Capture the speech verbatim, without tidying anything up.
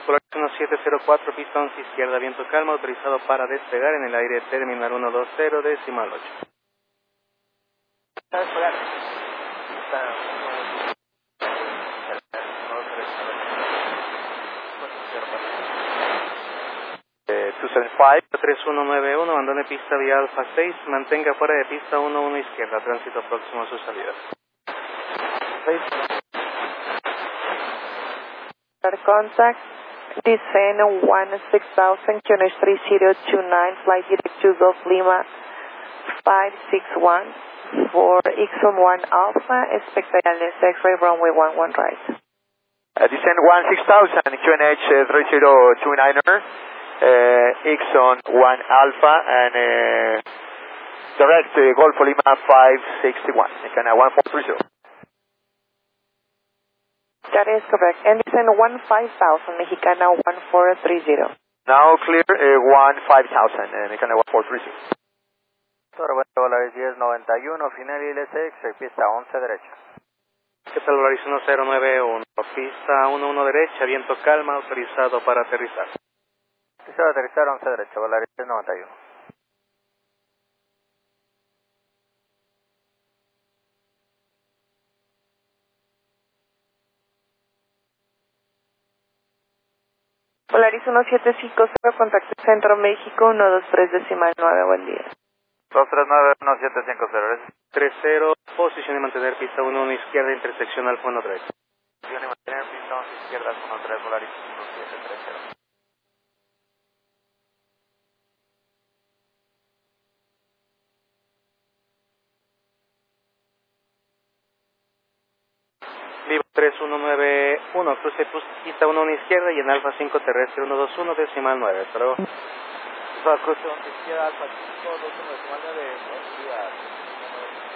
Polaris uno siete cero cuatro, pista once izquierda, viento calma, autorizado para despegar en el aire Terminal uno dos cero, decimal ocho. Eh, dos siete cinco. tres uno nueve uno, abandone pista vía Alfa seis, mantenga fuera de pista uno uno izquierda, tránsito próximo a su salida. Contact, descend one six thousand, Q N H three zero two nine, flight direct to Golf Lima five six one, for X one Alpha, expect Alias X-ray runway one one right. Uh, descend one six thousand, Q N H three zero two niner, uh, X one Alpha, and uh, direct uh, Golf Lima five six one, Mexicana one four three zero. That is correct. And descend one five thousand, Mexicana one four three zero. Now clear uh, one five thousand, uh, Mexicana one four three zero. Polaris diez noventa y uno, final I L S X, pista once derecha. ¿Qué tal, Polaris uno cero nueve uno, pista uno uno derecha, viento calma, autorizado para aterrizar. Pista de aterrizar once derecha, Polaris diez noventa y uno. Polaris uno siete cinco cero, contacto Centro México uno dos tres decimal nueve, buen día. dos tres nueve uno siete cinco cero. tres cero, posición y mantener pista uno uno izquierda, intersección Alfa uno tres. Posición y mantener pista once izquierda, uno tres, Polaris uno siete tres cero. Vivo tres uno nueve uno, cruce pista uno uno izquierda y en Alfa cinco terrestre uno dos uno, decimal nueve. Hasta luego. Cruce once izquierda, Alfa cinco dos uno, decimal nueve, buen día.